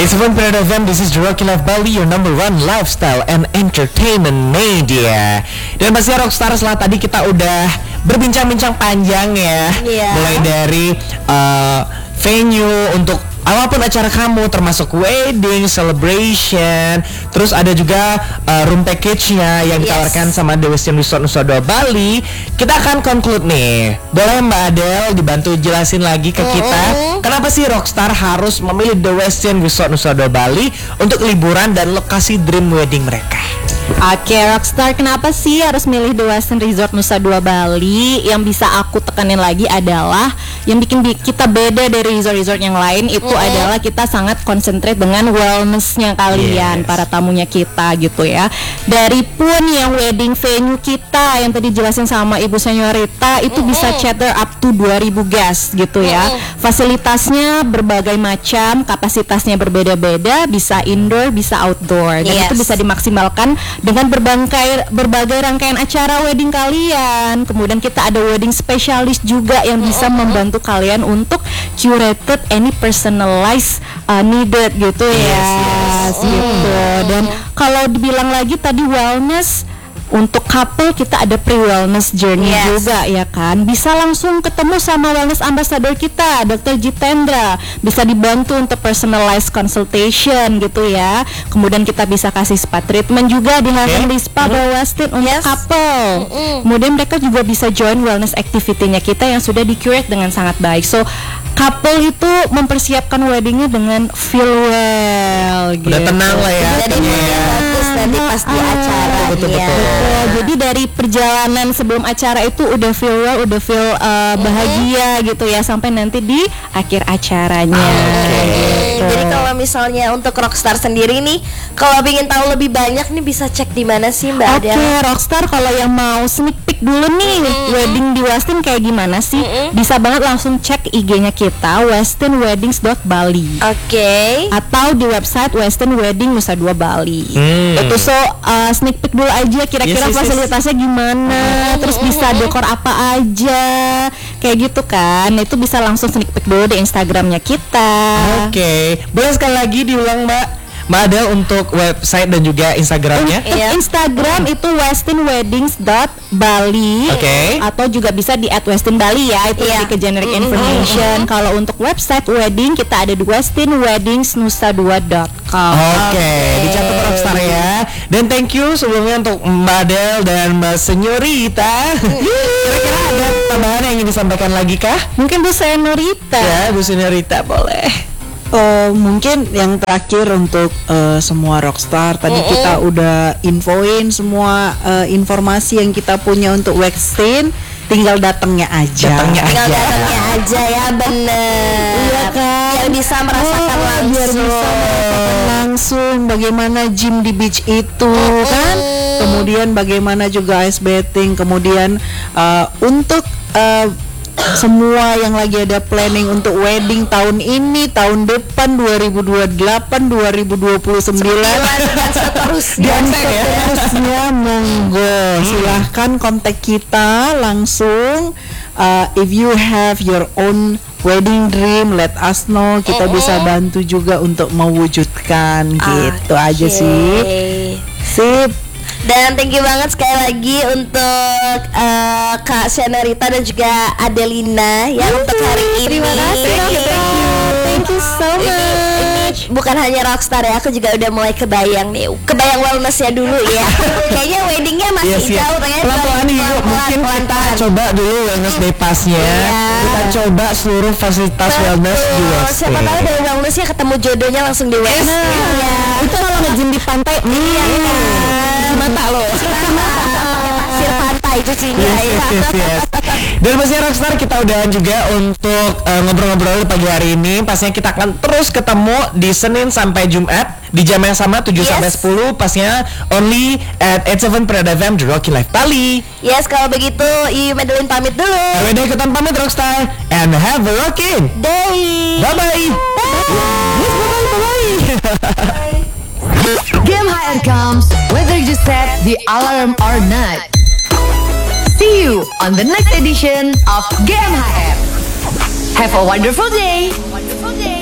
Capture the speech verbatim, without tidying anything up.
It's Seven Planet F M, this is the Rocky Life Bali, your number one lifestyle and entertainment media. Dan pasti Rockstar, setelah tadi kita udah berbincang-bincang panjang ya, yeah. Mulai dari uh, venue untuk apapun acara kamu, termasuk wedding, celebration. Terus ada juga uh, room package-nya yang ditawarkan yes. sama The Westin Resort Nusa Dua Bali. Kita akan conclude nih. Boleh Mbak Adele dibantu jelasin lagi ke kita, uh-uh. kenapa sih Rockstar harus memilih The Westin Resort Nusa Dua Bali untuk liburan dan lokasi dream wedding mereka? Oke, okay, Rockstar, kenapa sih harus milih The Westin Resort Nusa Dua Bali? Yang bisa aku tekanin lagi adalah yang bikin kita beda dari resort-resort yang lain itu mm. adalah kita sangat konsentrate dengan wellness-nya kalian, yes. para tamunya kita gitu ya. Dari pun yang wedding venue kita yang tadi jelasin sama Ibu Senyorita itu mm. bisa cater up to dua ribu guest gitu ya. Mm. Fasilitasnya berbagai macam, kapasitasnya berbeda-beda, bisa indoor, bisa outdoor. Dan yes. itu bisa dimaksimalkan dengan berbagai berbagai rangkaian acara wedding kalian. Kemudian kita ada wedding specialist juga yang bisa mm-hmm. membantu kalian untuk curated any personalized uh, needed gitu ya, yes, yes. gitu. Mm-hmm. Dan kalau dibilang lagi tadi wellness, untuk couple kita ada pre-wellness journey yes. juga ya kan. Bisa langsung ketemu sama wellness ambassador kita, dokter Jitendra. Bisa dibantu untuk personalized consultation gitu ya. Kemudian kita bisa kasih spa treatment juga di Heavenly okay. Spa mm. Westin untuk yes. couple. Mm-mm. Kemudian mereka juga bisa join wellness activity-nya kita yang sudah di-curate dengan sangat baik. So couple itu mempersiapkan weddingnya dengan feel well gitu. Udah tenang lah ya. Jadi bagus nanti pas di acara. Betul, ya. betul. Betul. Jadi dari perjalanan sebelum acara itu udah feel well, udah feel uh, bahagia mm-hmm. gitu ya sampai nanti di akhir acaranya. Okay. Gitu. Jadi kalau misalnya untuk Rockstar sendiri nih, kalau ingin tahu lebih banyak nih bisa cek di mana sih Mbak Adele? Oke, okay, Rockstar kalau yang mau sneak peek dulu nih mm-hmm. wedding di Westin kayak gimana sih? Mm-hmm. Bisa banget langsung cek I G-nya kita westin weddings dot bali. Oke. Okay. Atau di website Westin Wedding Nusa Dua Bali. Hmm. Itu so uh, sneak peek dulu aja kira-kira yes, yes, fasilitasnya yes. gimana, mm-hmm. terus bisa dekor apa aja, kayak gitu kan. Itu bisa langsung sneak peek dulu di Instagramnya kita. Oke, okay. Boleh sekali lagi diulang Mbak? Mbak Adele untuk website dan juga Instagramnya? Untuk yeah. Instagram itu westin weddings dot bali. Oke. Okay. Atau juga bisa di at westin bali ya. Itu yeah. lebih ke generic mm-hmm. information. Mm-hmm. Kalau untuk website wedding kita ada di westin weddings nusa dua dot com. Oke, okay. Dicatat Rockstar ya. Dan thank you sebelumnya untuk Mbak Adele dan Mbak Senyorita. Kira-kira ada tambahan yang ingin disampaikan lagi kah? Mungkin Bu Senyorita. Ya, Bu Senyorita boleh. Uh, mungkin yang terakhir untuk uh, semua Rockstar tadi mm-hmm. kita udah infoin semua uh, informasi yang kita punya untuk Westin, tinggal datangnya aja. Datangnya tinggal aja. datangnya aja ya bener. Iya kan. Biar bisa merasakan oh, langsung. Biar bisa merasakan langsung bagaimana gym di beach itu mm-hmm. kan. Kemudian bagaimana juga ice bathing. Kemudian uh, untuk uh, semua yang lagi ada planning untuk wedding tahun ini, tahun depan dua ribu dua puluh delapan, dua ribu dua puluh sembilan dan seterusnya, dan seterusnya monggo silahkan kontak kita langsung. Uh, if you have your own wedding dream, let us know. Kita mm-hmm. bisa bantu juga untuk mewujudkan gitu okay. aja sih. Sip. Dan thank you banget sekali lagi untuk uh, Kak Senyorita dan juga Adelina ya mm-hmm. untuk hari ini. Terima kasih. Thank you, thank you. Thank you so much. Bukan hanya Rockstar ya, aku juga udah mulai kebayang nih, kebayang wellnessnya dulu ya. Kayaknya weddingnya masih yes, jauh, pengen pelan-pelan nih yuk. Mungkin kita coba dulu wellness day pass-nya. Yeah. Kita coba seluruh fasilitas betul. Wellness di Westin. Siapa tahu dari wellnessnya ketemu jodohnya langsung di Westin. Nah, ya. Itu kalau nge-gym di pantai. Iya. Hmm. Mata loh. Pasir pantai itu sih yes, yes, yes, yes. Dan pastinya Rockstar kita udahan juga untuk uh, ngobrol-ngobrol di pagi hari ini. Pastinya kita akan terus ketemu di Senin sampai Jumat di jam yang sama tujuh yes. sampai sepuluh. Pastinya only at eight seven Planet F M The Rocky Life Bali. Yes, kalau begitu Iyu Madeline pamit dulu. Bye bye ikutan pamit Rockstar and have a rocking day. Bye bye. Yes, bye bye bye. Game H R comes whether you set the alarm or not. See you on the next edition of Game H R. Have a wonderful day. Wonderful day.